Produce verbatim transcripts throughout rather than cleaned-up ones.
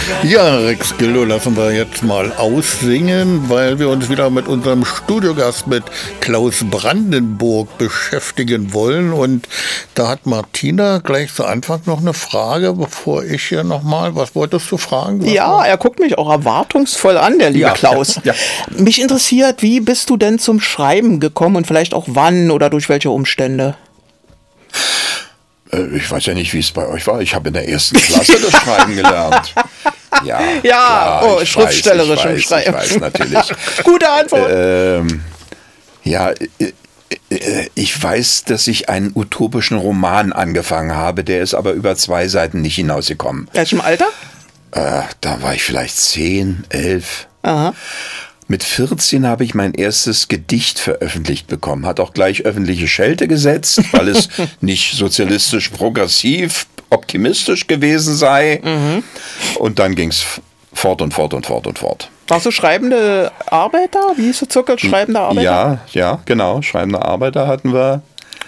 Ja, Rex Gildo lassen wir jetzt mal aussingen, weil wir uns wieder mit unserem Studiogast, mit Klaus Brandenburg, beschäftigen wollen. Und da hat Martina gleich zu Anfang noch eine Frage, bevor ich hier nochmal, was wolltest du fragen? Was ja, er guckt mich auch erwartungsvoll an, der liebe Ja, Klaus. ja, ja. Mich interessiert, wie bist du denn zum Schreiben gekommen und vielleicht auch wann oder durch welche Umstände? Ich weiß ja nicht, wie es bei euch war. Ich habe in der ersten Klasse das Schreiben gelernt. Ja, ja klar, oh, ich schriftstellerisch weiß, im ich Schreiben. weiß, ich weiß natürlich. Gute Antwort. Ähm, ja, ich weiß, dass ich einen utopischen Roman angefangen habe, der ist aber über zwei Seiten nicht hinausgekommen. Welchem Alter? Äh, da war ich vielleicht zehn, elf. Aha. Mit vierzehn habe ich mein erstes Gedicht veröffentlicht bekommen. Hat auch gleich öffentliche Schelte gesetzt, weil es nicht sozialistisch, progressiv, optimistisch gewesen sei. Mhm. Und dann ging es fort und fort und fort und fort. Warst du schreibende Arbeiter? Wie hieß der Zirkel? Schreibende Arbeiter? Ja, ja, genau. Schreibende Arbeiter hatten wir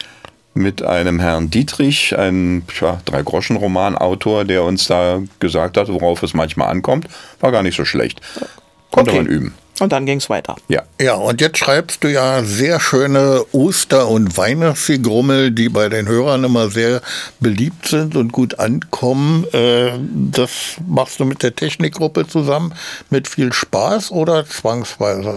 mit einem Herrn Dietrich, einem ja, Drei-Groschen-Roman-Autor, der uns da gesagt hat, worauf es manchmal ankommt. War gar nicht so schlecht. Konnte Okay. man üben. Und dann ging es weiter. Ja. Ja, und jetzt schreibst du ja sehr schöne Oster- und Weihnachtsgrummel, die bei den Hörern immer sehr beliebt sind und gut ankommen. Äh, Das machst du mit der Technikgruppe zusammen mit viel Spaß oder zwangsweise?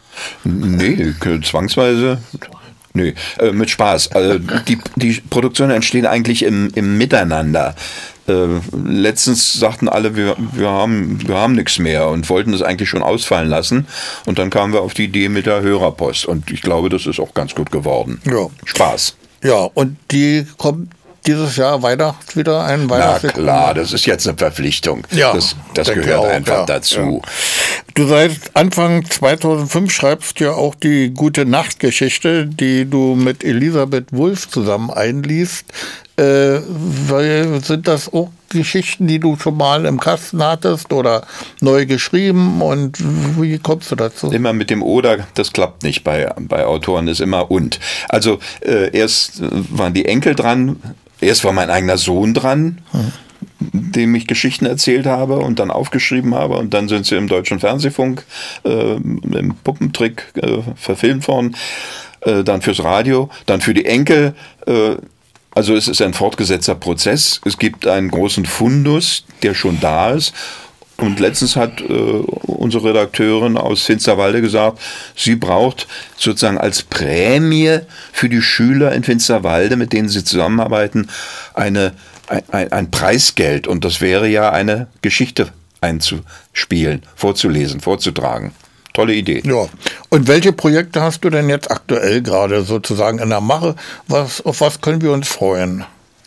Nee, zwangsweise. Nee, äh, mit Spaß. Also die, die Produktionen entstehen eigentlich im, im Miteinander. Äh, letztens sagten alle, wir, wir haben, wir haben nichts mehr und wollten es eigentlich schon ausfallen lassen. Und dann kamen wir auf die Idee mit der Hörerpost. Und ich glaube, das ist auch ganz gut geworden. Ja. Spaß. Ja, und die kommt dieses Jahr Weihnachts wieder ein Na Weihnachtsgrummel. klar, das ist jetzt eine Verpflichtung. Ja, das das denke gehört auch, einfach ja, dazu. ja. Du seit Anfang zweitausendfünf schreibst ja auch die Gute-Nacht-Geschichte, die du mit Elisabeth Wulff zusammen einliest. Äh, weil, sind das auch Geschichten, die du schon mal im Kasten hattest oder neu geschrieben, und wie kommst du dazu? Immer mit dem Oder, das klappt nicht bei, bei Autoren, ist immer und. Also äh, erst waren die Enkel dran, erst war mein eigener Sohn dran, hm. dem ich Geschichten erzählt habe und dann aufgeschrieben habe, und dann sind sie im Deutschen Fernsehfunk äh, im Puppentrick äh, verfilmt worden, äh, dann fürs Radio, dann für die Enkel. Äh, also es ist ein fortgesetzter Prozess. Es gibt einen großen Fundus, der schon da ist. Und letztens hat äh, unsere Redakteurin aus Finsterwalde gesagt, sie braucht sozusagen als Prämie für die Schüler in Finsterwalde, mit denen sie zusammenarbeiten, eine, ein, ein Preisgeld. Und das wäre ja eine Geschichte einzuspielen, vorzulesen, vorzutragen. Tolle Idee. Ja. Und welche Projekte hast du denn jetzt aktuell gerade sozusagen in der Mache? Was, auf was können wir uns freuen?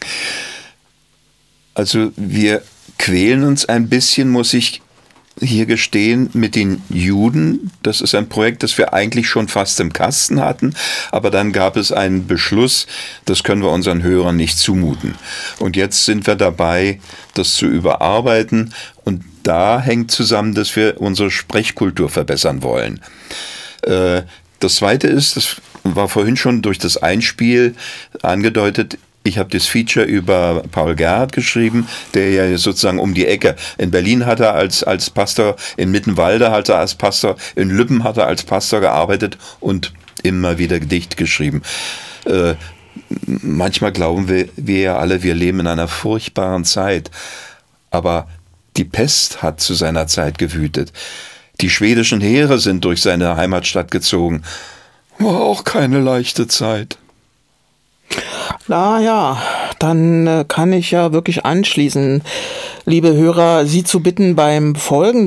Also wir quälen uns ein bisschen, muss ich hier gestehen, mit den Juden. Das ist ein Projekt, das wir eigentlich schon fast im Kasten hatten, aber dann gab es einen Beschluss, das können wir unseren Hörern nicht zumuten. Und jetzt sind wir dabei, das zu überarbeiten, und da hängt zusammen, dass wir unsere Sprechkultur verbessern wollen. Äh, das Zweite ist, das war vorhin schon durch das Einspiel angedeutet, ich habe das Feature über Paul Gerhardt geschrieben, der ja sozusagen um die Ecke. In Berlin hat er als, als Pastor, in Mittenwalde hat er als Pastor, in Lübben hat er als Pastor gearbeitet und immer wieder Gedicht geschrieben. Äh, manchmal glauben wir, wir ja alle, wir leben in einer furchtbaren Zeit. Aber die Pest hat zu seiner Zeit gewütet. Die schwedischen Heere sind durch seine Heimatstadt gezogen. War auch keine leichte Zeit. Na ja, dann äh, kann ich ja wirklich anschließen, liebe Hörer, Sie zu bitten, beim Folgen